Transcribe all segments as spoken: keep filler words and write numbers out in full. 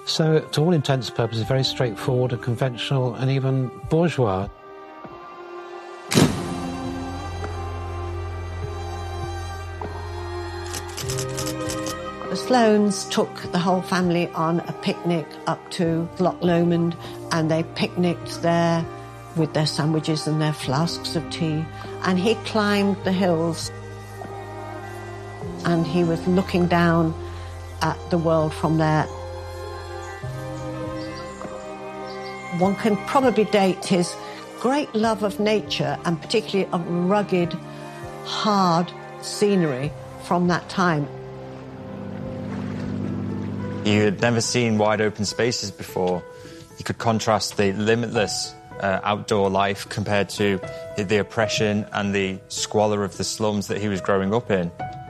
So, to all intents and purposes, very straightforward and conventional and even bourgeois. The Sloanes took the whole family on a picnic up to Loch Lomond, and they picnicked there with their sandwiches and their flasks of tea. And he climbed the hills, and he was looking down at the world from there. One can probably date his great love of nature, and particularly of rugged, hard scenery from that time. He had never seen wide open spaces before. He could contrast the limitless uh, outdoor life compared to the oppression and the squalor of the slums that he was growing up in.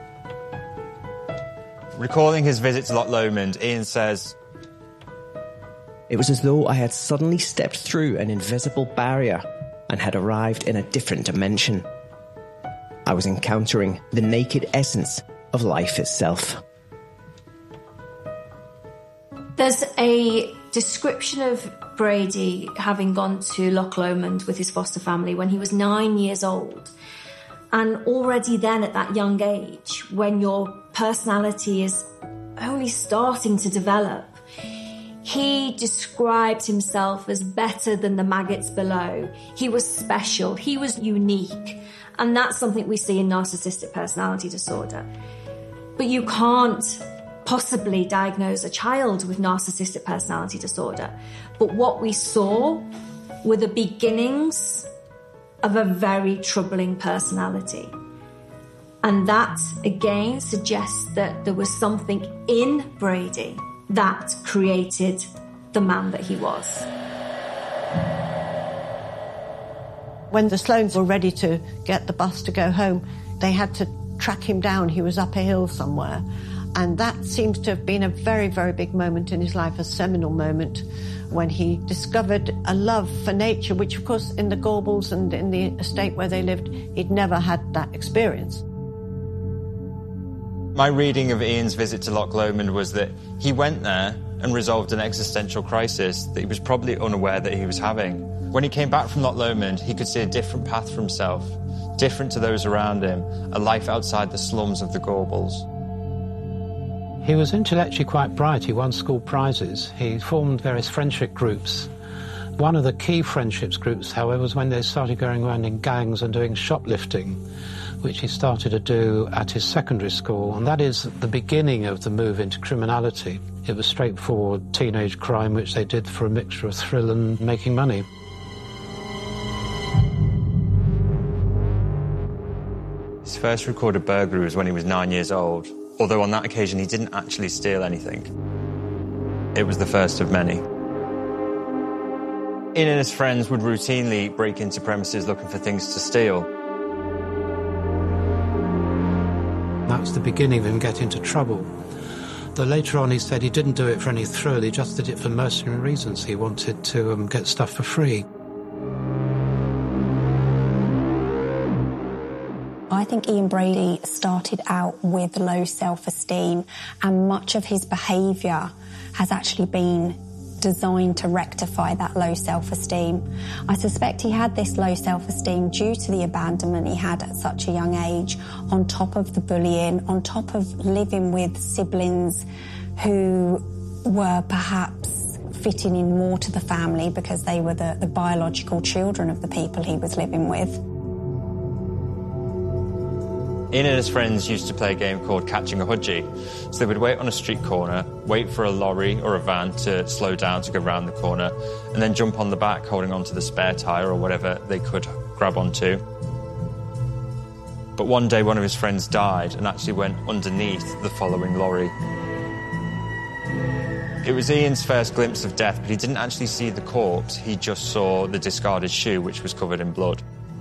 Recalling his visit to Loch Lomond, Ian says, "It was as though I had suddenly stepped through an invisible barrier and had arrived in a different dimension. I was encountering the naked essence of life itself." There's a description of Brady having gone to Loch Lomond with his foster family when he was nine years old. And already then, at that young age, when your personality is only starting to develop, he described himself as better than the maggots below. He was special. He was unique. And that's something we see in narcissistic personality disorder. But you can't possibly diagnose a child with narcissistic personality disorder. But what we saw were the beginnings of a very troubling personality. And that, again, suggests that there was something in Brady that created the man that he was. When the Sloanes were ready to get the bus to go home, they had to track him down. He was up a hill somewhere. And that seems to have been a very, very big moment in his life, a seminal moment, when he discovered a love for nature, which, of course, in the Gorbals and in the estate where they lived, he'd never had that experience. My reading of Ian's visit to Loch Lomond was that he went there and resolved an existential crisis that he was probably unaware that he was having. When he came back from Loch Lomond, he could see a different path for himself, different to those around him, a life outside the slums of the Gorbals. He was intellectually quite bright. He won school prizes. He formed various friendship groups. One of the key friendships groups, however, was when they started going around in gangs and doing shoplifting, which he started to do at his secondary school. And that is the beginning of the move into criminality. It was straightforward teenage crime, which they did for a mixture of thrill and making money. His first recorded burglary was when he was nine years old. Although on that occasion he didn't actually steal anything. It was the first of many. Ian and his friends would routinely break into premises looking for things to steal. That's the beginning of him getting into trouble. Though later on he said he didn't do it for any thrill, he just did it for mercenary reasons. He wanted to um, get stuff for free. I think Ian Brady started out with low self-esteem, and much of his behaviour has actually been designed to rectify that low self-esteem. I suspect he had this low self-esteem due to the abandonment he had at such a young age, on top of the bullying, on top of living with siblings who were perhaps fitting in more to the family because they were the, the biological children of the people he was living with. Ian and his friends used to play a game called Catching a Hudgie. So they would wait on a street corner, wait for a lorry or a van to slow down to go round the corner, and then jump on the back holding onto the spare tyre or whatever they could grab onto. But one day one of his friends died and actually went underneath the following lorry. It was Ian's first glimpse of death, but he didn't actually see the corpse, he just saw the discarded shoe which was covered in blood.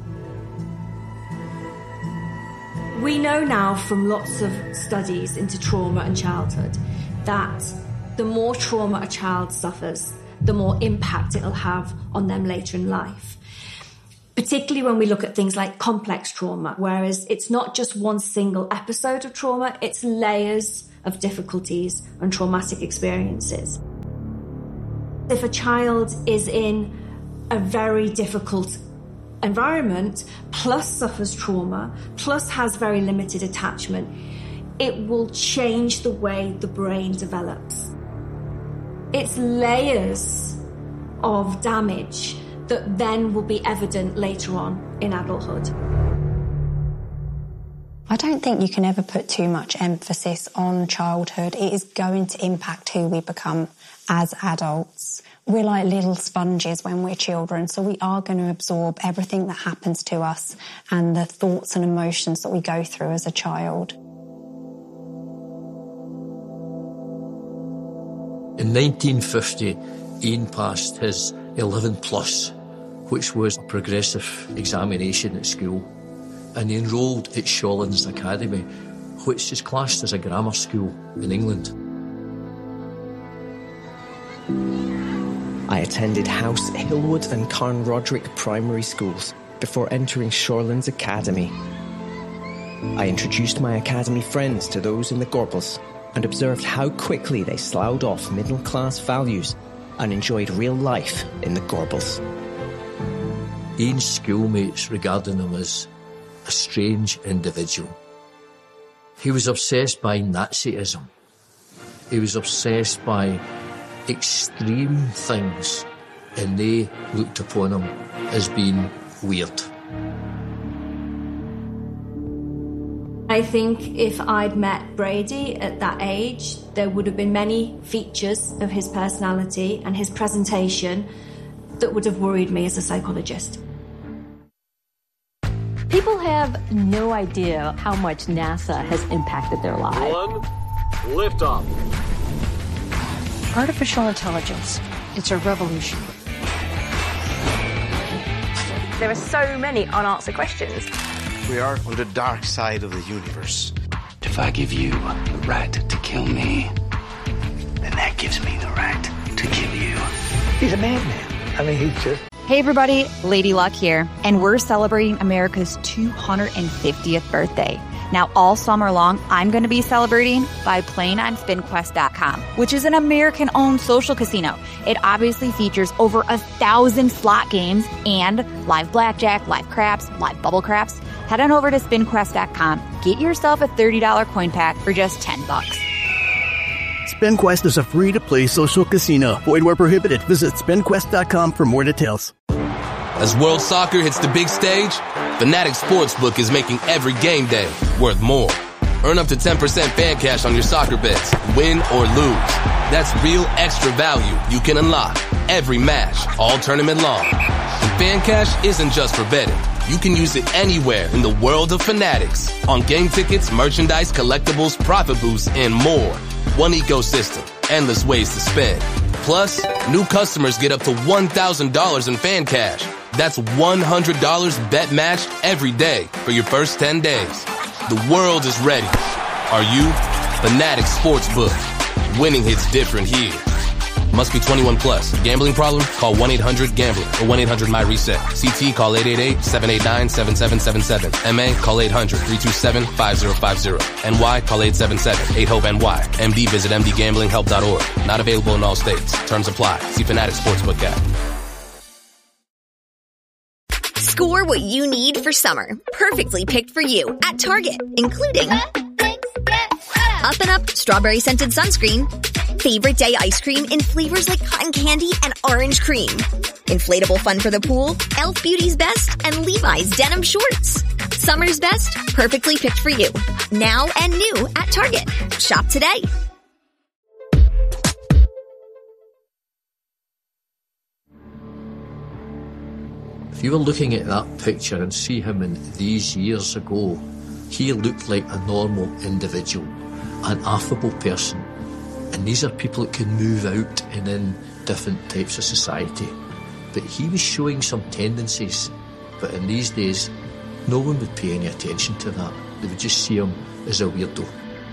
We know now from lots of studies into trauma and childhood that the more trauma a child suffers, the more impact it'll have on them later in life. Particularly when we look at things like complex trauma, whereas it's not just one single episode of trauma, it's layers of difficulties and traumatic experiences. If a child is in a very difficult environment, plus suffers trauma, plus has very limited attachment, it will change the way the brain develops. It's layers of damage that then will be evident later on in adulthood. I don't think you can ever put too much emphasis on childhood. It is going to impact who we become as adults. We're like little sponges when we're children, so we are going to absorb everything that happens to us and the thoughts and emotions that we go through as a child. In nineteen fifty, Ian passed his eleven plus, which was a progressive examination at school, and he enrolled at Shawlands Academy, which is classed as a grammar school in England. I attended House, Hillwood and Carnroderick primary schools before entering Shawlands Academy. I introduced my academy friends to those in the Gorbals and observed how quickly they sloughed off middle-class values and enjoyed real life in the Gorbals. Ian's schoolmates regarded him as a strange individual. He was obsessed by Nazism. He was obsessed by extreme things, and they looked upon him as being weird. I think if I'd met Brady at that age, there would have been many features of his personality and his presentation that would have worried me as a psychologist. People have no idea how much NASA has impacted their lives. One, liftoff. Artificial intelligence, it's a revolution. There are so many unanswered questions. We are on the dark side of the universe. If I give you the right to kill me, then that gives me the right to kill you. He's a madman. I mean, he's just... Hey everybody, Lady Luck here, and we're celebrating America's two hundred fiftieth birthday. Now, all summer long, I'm going to be celebrating by playing on spin quest dot com, which is an American-owned social casino. It obviously features over a thousand slot games and live blackjack, live craps, live bubble craps. Head on over to spin quest dot com. Get yourself a thirty dollars coin pack for just ten bucks. SpinQuest is a free-to-play social casino. Void where prohibited. Visit spin quest dot com for more details. As World Soccer hits the big stage, Fanatics Sportsbook is making every game day worth more. Earn up to ten percent fan cash on your soccer bets, win or lose. That's real extra value you can unlock every match, all tournament long. And fan cash isn't just for betting. You can use it anywhere in the world of Fanatics. On game tickets, merchandise, collectibles, profit boosts, and more. One ecosystem, endless ways to spend. Plus, new customers get up to one thousand dollars in fan cash. That's one hundred dollars bet matched every day for your first ten days. The world is ready. Are you? Fanatics Sportsbook. Winning hits different here. Must be twenty-one plus. Gambling problem? Call one eight hundred gambler or one eight hundred my reset. C T call eight eight eight, seven eight nine, seven seven seven seven. M A call eight hundred, three two seven, five zero five zero. N Y call eight seven seven, eight hope N Y. M D visit m d gambling help dot org. Not available in all states. Terms apply. See Fanatics Sportsbook app. Score what you need for summer. Perfectly picked for you at Target, including Up and Up strawberry scented sunscreen, favorite day ice cream in flavors like cotton candy and orange cream, inflatable fun for the pool, e l f Beauty's Best, and Levi's denim shorts. Summer's best, perfectly picked for you. Now and new at Target. Shop today. If you were looking at that picture and see him in these years ago, he looked like a normal individual, an affable person. And these are people that can move out and in different types of society. But he was showing some tendencies. But in these days, no one would pay any attention to that. They would just see him as a weirdo.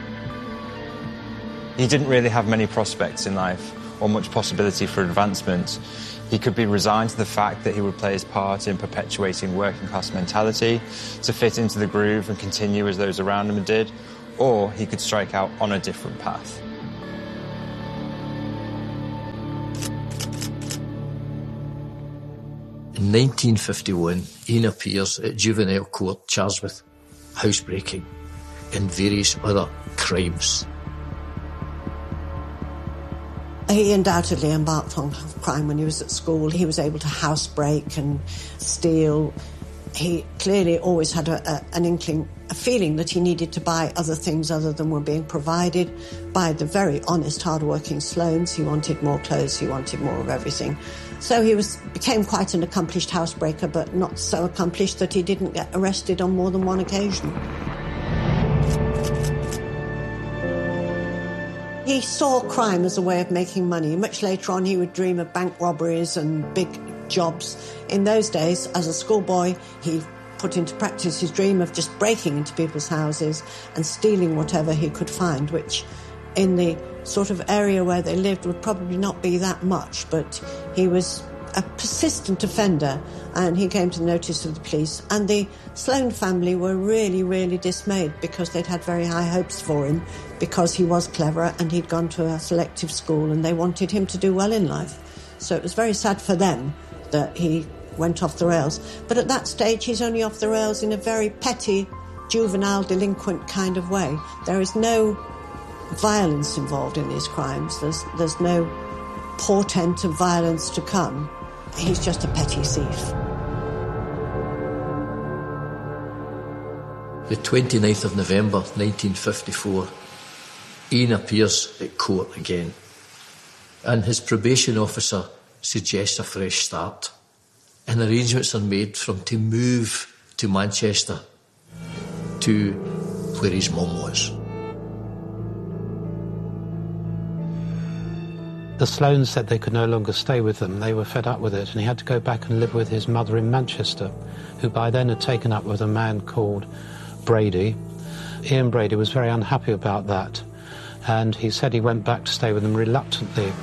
He didn't really have many prospects in life or much possibility for advancement. He could be resigned to the fact that he would play his part in perpetuating working class mentality to fit into the groove and continue as those around him did, or he could strike out on a different path. In nineteen fifty-one, Ian appears at juvenile court charged with housebreaking and various other crimes. He undoubtedly embarked on crime when he was at school. He was able to housebreak and steal. He clearly always had a, a, an inkling, a feeling that he needed to buy other things other than were being provided by the very honest, hard-working Sloanes. He wanted more clothes, he wanted more of everything. So he was became quite an accomplished housebreaker, but not so accomplished that he didn't get arrested on more than one occasion. He saw crime as a way of making money. Much later on, he would dream of bank robberies and big jobs. In those days, as a schoolboy, he put into practice his dream of just breaking into people's houses and stealing whatever he could find, which in the sort of area where they lived would probably not be that much, but he was a persistent offender, and he came to the notice of the police, and the Sloane family were really, really dismayed because they'd had very high hopes for him because he was clever and he'd gone to a selective school and they wanted him to do well in life. So it was very sad for them that he went off the rails. But at that stage, he's only off the rails in a very petty, juvenile, delinquent kind of way. There is no violence involved in these crimes. There's, there's no portent of violence to come. He's just a petty thief. The twenty-ninth of November nineteen fifty-four, Ian appears at court again, and his probation officer suggests a fresh start, and arrangements are made for him to move to Manchester, to where his mum was. The Sloanes said they could no longer stay with them. They were fed up with it, and he had to go back and live with his mother in Manchester, who by then had taken up with a man called Brady. Ian Brady was very unhappy about that, and he said he went back to stay with them reluctantly.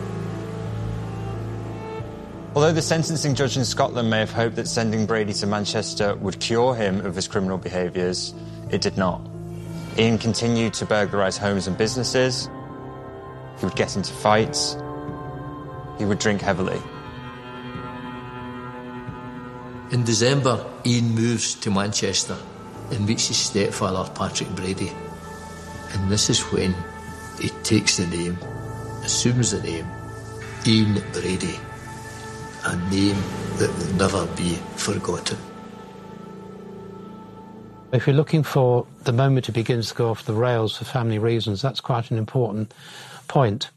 Although the sentencing judge in Scotland may have hoped that sending Brady to Manchester would cure him of his criminal behaviours, it did not. Ian continued to burglarise homes and businesses. He would get into fights. He would drink heavily. In December, Ian moves to Manchester and meets his stepfather, Patrick Brady. And this is when he takes the name, assumes the name, Ian Brady, a name that will never be forgotten. If you're looking for the moment he begins to go off the rails for family reasons, that's quite an important point.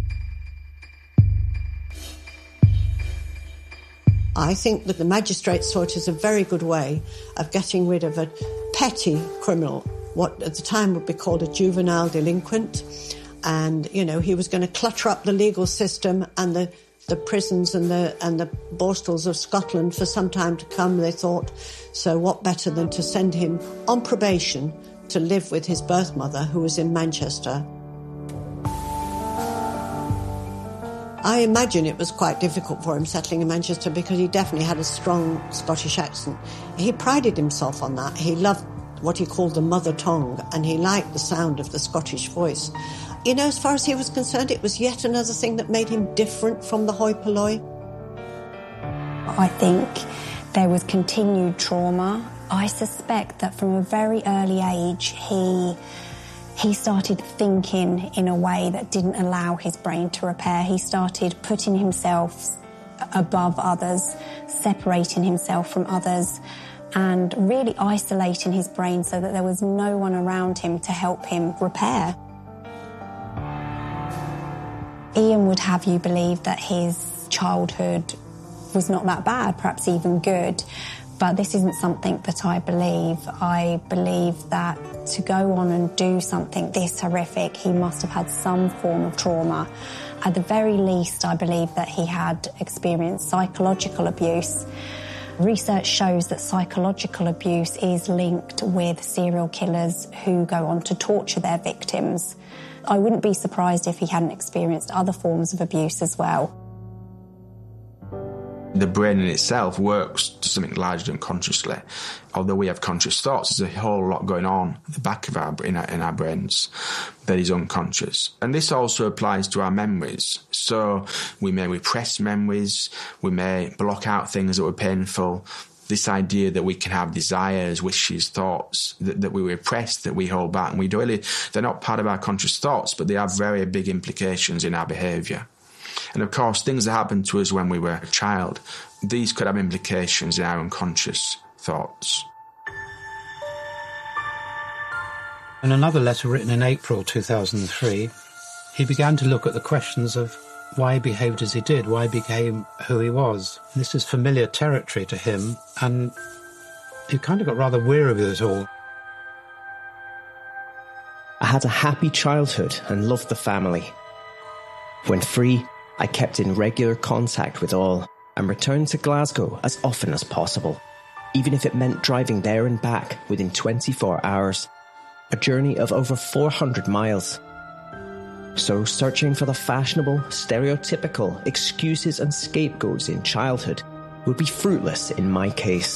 I think that the magistrates saw it as a very good way of getting rid of a petty criminal, what at the time would be called a juvenile delinquent. And, you know, he was going to clutter up the legal system and the, the prisons and the, and the borstals of Scotland for some time to come, they thought. So what better than to send him on probation to live with his birth mother, who was in Manchester. I imagine it was quite difficult for him settling in Manchester because he definitely had a strong Scottish accent. He prided himself on that. He loved what he called the mother tongue, and he liked the sound of the Scottish voice. You know, as far as he was concerned, it was yet another thing that made him different from the hoi polloi. I think there was continued trauma. I suspect that from a very early age, he... He started thinking in a way that didn't allow his brain to repair. He started putting himself above others, separating himself from others, and really isolating his brain so that there was no one around him to help him repair. Ian would have you believe that his childhood was not that bad, perhaps even good. But this isn't something that I believe. I believe that to go on and do something this horrific, he must have had some form of trauma. At the very least, I believe that he had experienced psychological abuse. Research shows that psychological abuse is linked with serial killers who go on to torture their victims. I wouldn't be surprised if he hadn't experienced other forms of abuse as well. The brain in itself works to something larger than consciously. Although we have conscious thoughts, there's a whole lot going on at the back of our in, our in our brains that is unconscious. And this also applies to our memories. So we may repress memories, we may block out things that were painful. This idea that we can have desires, wishes, thoughts that, that we repress, that we hold back, and we don't really, they're not part of our conscious thoughts, but they have very big implications in our behaviour. And of course, things that happened to us when we were a child, these could have implications in our unconscious thoughts. In another letter written in April two thousand three, he began to look at the questions of why he behaved as he did, why he became who he was. And this is familiar territory to him, and he kind of got rather weary of it all. I had a happy childhood and loved the family. When free, I kept in regular contact with all and returned to Glasgow as often as possible, even if it meant driving there and back within twenty-four hours, a journey of over four hundred miles. So searching for the fashionable, stereotypical excuses and scapegoats in childhood would be fruitless in my case.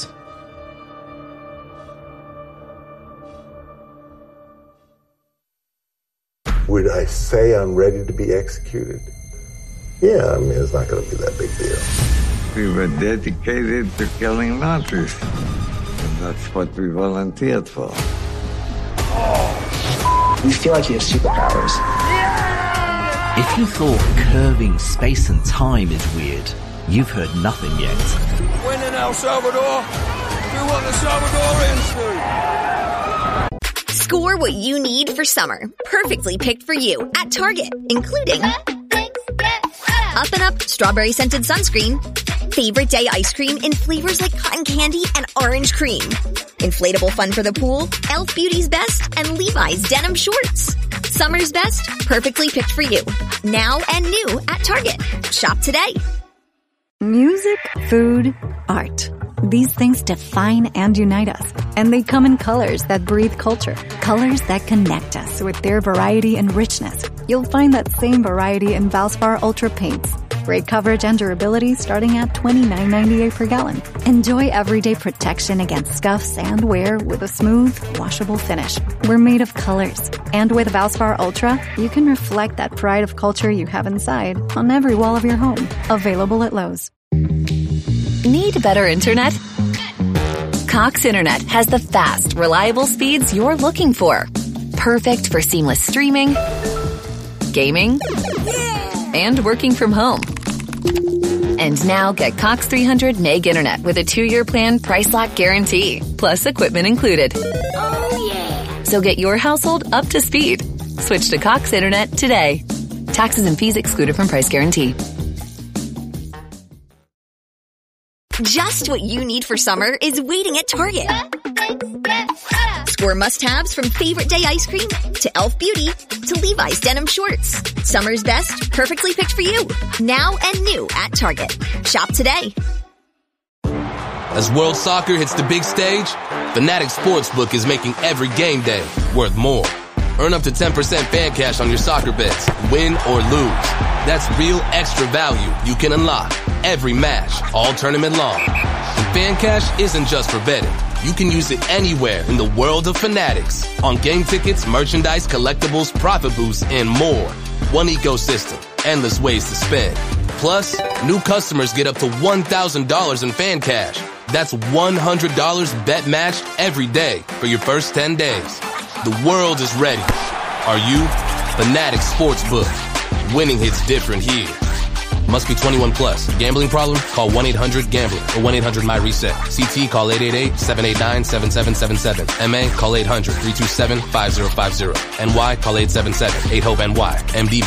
Would I say I'm ready to be executed? Yeah, I mean, it's not going to be that big deal. We were dedicated to killing Nazis. And that's what we volunteered for. Oh, you feel like you have superpowers. If you thought curving space and time is weird, you've heard nothing yet. When in El Salvador, do what the Salvadorians do. Score what you need for summer, perfectly picked for you at Target, including Up and Up Strawberry Scented Sunscreen, Favorite Day Ice Cream in flavors like cotton candy and orange cream, Inflatable Fun for the Pool, e l f Beauty's Best, and Levi's Denim Shorts. Summer's best, perfectly picked for you. Now and new at Target. Shop today. Music, food, art. These things define and unite us. And they come in colors that breathe culture. Colors that connect us with their variety and richness. You'll find that same variety in Valspar Ultra paints. Great coverage and durability starting at twenty-nine ninety-eight per gallon. Enjoy everyday protection against scuffs and wear with a smooth, washable finish. We're made of colors. And with Valspar Ultra, you can reflect that pride of culture you have inside on every wall of your home. Available at Lowe's. Need better internet? Cox Internet has the fast, reliable speeds you're looking for. Perfect for seamless streaming, gaming, and working from home. And now get Cox three hundred meg internet with a two-year plan price lock guarantee, plus equipment included. Oh yeah! So get your household up to speed. Switch to Cox Internet today. Taxes and fees excluded from price guarantee. Just what you need for summer is waiting at Target. Score must-haves from Favorite Day Ice Cream to e l f Beauty to Levi's Denim Shorts. Summer's best, perfectly picked for you. Now and new at Target. Shop today. As World Soccer hits the big stage, Fanatics Sportsbook is making every game day worth more. Earn up to ten percent fan cash on your soccer bets, win or lose. That's real extra value you can unlock every match, all tournament long. And fan cash isn't just for betting. You can use it anywhere in the world of Fanatics. On game tickets, merchandise, collectibles, profit boosts, and more. One ecosystem, endless ways to spend. Plus, new customers get up to one thousand dollars in fan cash. That's one hundred dollars bet matched every day for your first ten days. The world is ready. Are you? Fanatics Sportsbook. Winning hits different here. Must be twenty-one plus. Gambling problem? Call one eight hundred gambler or one eight hundred my reset. C T call eight eight eight, seven eight nine, seven seven seven seven. M A call eight hundred, three two seven, five zero five zero. N Y call eight seven seven, eight hope N Y. M D